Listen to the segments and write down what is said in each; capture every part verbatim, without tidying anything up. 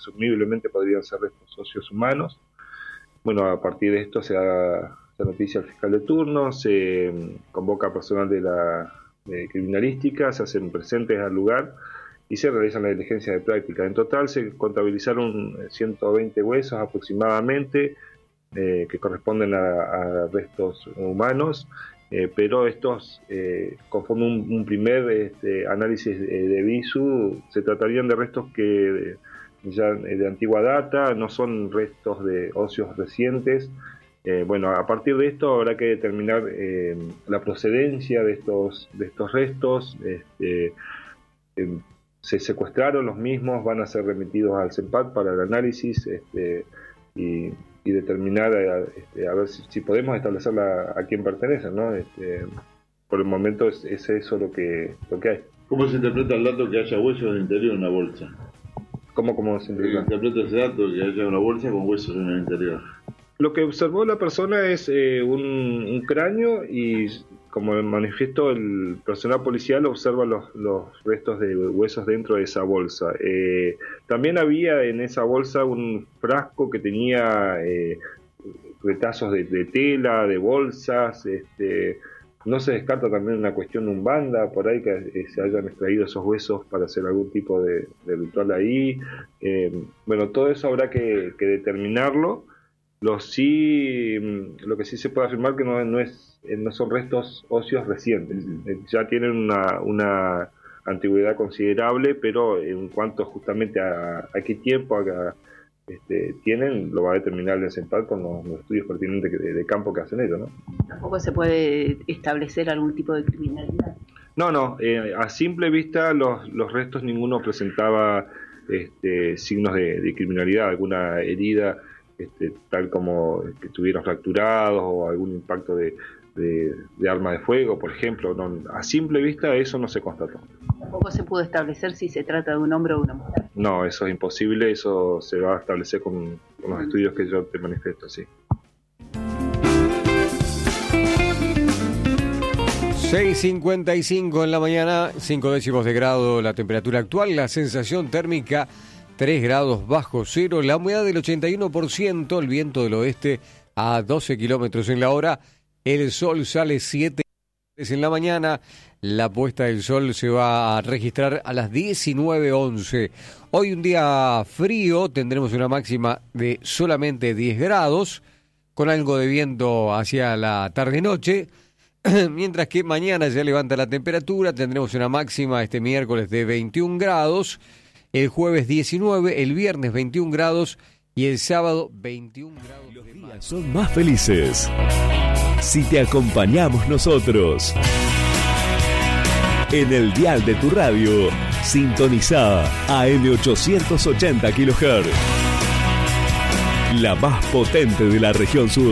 presumiblemente podrían ser restos óseos humanos. Bueno, a partir de esto se da la noticia al fiscal de turno, se convoca a personal de la de criminalística, se hacen presentes al lugar y se realizan las diligencias de práctica. En total se contabilizaron ciento veinte huesos aproximadamente, eh, que corresponden a, a restos humanos, eh, pero estos, eh, conforme un, un primer este, análisis de, de visu, se tratarían de restos que ya de antigua data, no son restos de óseos recientes. Eh, bueno, a partir de esto habrá que determinar eh, la procedencia de estos, de estos restos. Este, eh, se secuestraron los mismos, van a ser remitidos al CENPAT para el análisis este, y, y determinar este, a ver si, si podemos establecer la, a quién pertenecen, ¿no? Este, por el momento es, es eso lo que, lo que hay. ¿Cómo se interpreta el dato que haya huesos en el interior de una bolsa? ¿Cómo, cómo se interpreta? Se interpreta ese dato que haya una bolsa con huesos en el interior. Lo que observó la persona es eh, un, un cráneo y, como manifiesto, el personal policial observa los, los restos de huesos dentro de esa bolsa. Eh, también había en esa bolsa un frasco que tenía eh, retazos de, de tela, de bolsas. Este, no se descarta también una cuestión de umbanda, por ahí que eh, se hayan extraído esos huesos para hacer algún tipo de, de ritual ahí. Eh, bueno, todo eso habrá que, que determinarlo. Lo, sí, lo que sí se puede afirmar que no, no, es, no son restos óseos recientes, ya tienen una, una antigüedad considerable, pero en cuanto justamente a, a qué tiempo a, este, tienen, lo va a determinar el CENPAT con los, los estudios pertinentes de, de campo que hacen ellos, ¿no? ¿Tampoco se puede establecer algún tipo de criminalidad? No, no, eh, a simple vista los, los restos ninguno presentaba este, signos de, de criminalidad, alguna herida, Este, tal como que estuvieron fracturados o algún impacto de, de, de arma de fuego, por ejemplo. No, a simple vista eso no se constató. ¿Tampoco se pudo establecer si se trata de un hombre o una mujer? No, eso es imposible, eso se va a establecer con, con los estudios que yo te manifiesto, sí. seis cincuenta y cinco en la mañana, cinco décimos de grado la temperatura actual, la sensación térmica tres grados bajo cero, la humedad del ochenta y uno por ciento, el viento del oeste a doce kilómetros en la hora, el sol sale siete en la mañana, la puesta del sol se va a registrar a las diecinueve once. Hoy un día frío, tendremos una máxima de solamente diez grados, con algo de viento hacia la tarde-noche, mientras que mañana ya levanta la temperatura, tendremos una máxima este miércoles de veintiún grados, el jueves diecinueve, el viernes veintiún grados y el sábado veintiún grados. Los días son más felices si te acompañamos nosotros. En el dial de tu radio, sintoniza A M ochocientos ochenta kilohertz. La más potente de la región sur.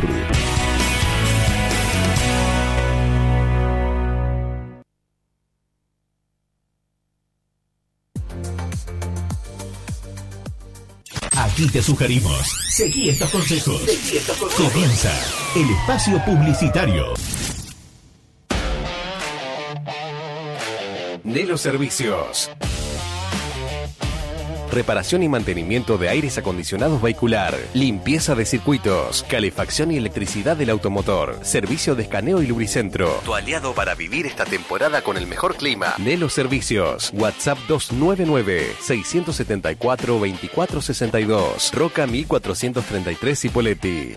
Aquí te sugerimos, seguí estos consejos. Seguí estos consejos. Comienza el espacio publicitario. Nelo Servicios. Reparación y mantenimiento de aires acondicionados vehicular, limpieza de circuitos, calefacción y electricidad del automotor, servicio de escaneo y lubricentro. Tu aliado para vivir esta temporada con el mejor clima. Nelo Servicios. WhatsApp dos nueve nueve, seis siete cuatro, dos cuatro seis dos. Roca mil cuatrocientos treinta y tres Cipolletti.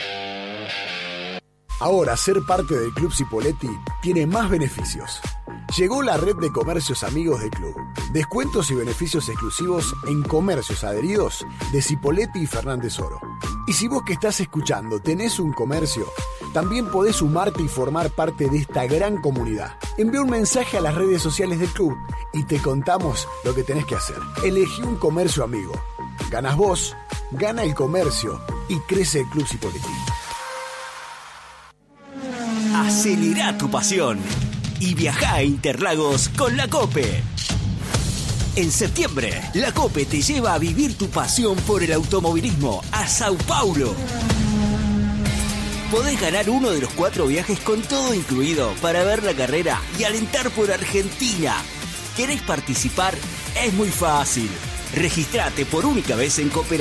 Ahora ser parte del Club Cipolletti tiene más beneficios. Llegó la red de comercios amigos del club. Descuentos y beneficios exclusivos en comercios adheridos de Cipolletti y Fernández Oro. Y si vos que estás escuchando tenés un comercio, también podés sumarte y formar parte de esta gran comunidad. Envía un mensaje a las redes sociales del club y te contamos lo que tenés que hacer. Elegí un comercio amigo. Ganas vos, gana el comercio y crece el Club Cipolletti. Acelera tu pasión y viaja a Interlagos con la COPE. En septiembre, la COPE te lleva a vivir tu pasión por el automovilismo a Sao Paulo. Podés ganar uno de los cuatro viajes con todo incluido para ver la carrera y alentar por Argentina. ¿Querés participar? Es muy fácil. Registrate por única vez en Cooperativa